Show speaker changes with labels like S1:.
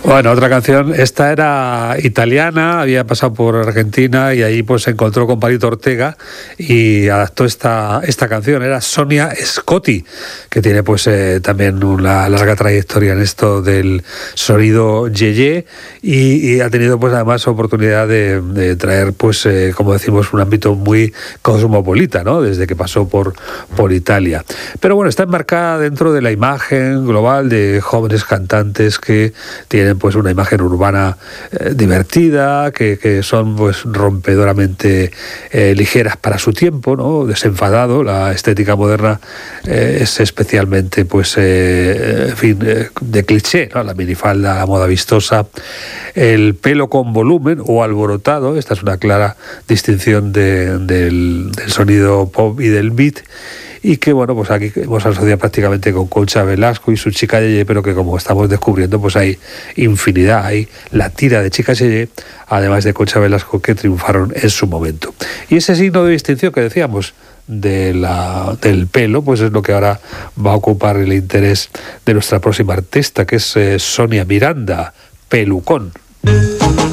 S1: Bueno, otra canción, esta era italiana, había pasado por Argentina y ahí pues se encontró con Palito Ortega y adaptó esta canción. Era Sonia Scotti, que tiene pues también una larga trayectoria en esto del sonido yeye y ha tenido pues además oportunidad de traer pues como decimos un ámbito muy cosmopolita, ¿no? Desde que pasó por Italia. Pero bueno, está enmarcada dentro de la imagen global de jóvenes cantantes que tienen pues una imagen urbana divertida, que son pues rompedoramente ligeras para su tiempo, ¿no? Desenfadado. La estética moderna es especialmente pues en fin, de cliché, ¿no? La minifalda, la moda vistosa, el pelo con volumen o alborotado. Esta es una clara distinción del sonido pop y del beat, y que bueno, pues aquí hemos asociado prácticamente con Concha Velasco y su chica yeye, pero que como estamos descubriendo pues hay infinidad, hay la tira de chicas yeye, además de Concha Velasco, que triunfaron en su momento. Y ese signo de distinción que decíamos del pelo, pues es lo que ahora va a ocupar el interés de nuestra próxima artista, que es Sonia Miranda, Pelucón.